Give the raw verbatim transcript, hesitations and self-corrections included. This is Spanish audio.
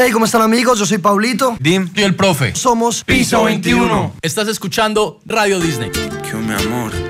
Hey, ¿cómo están, amigos? Yo soy Pablito. Dim y el profe. Somos Piso veintiuno. Estás escuchando Radio Disney. Que mi amor.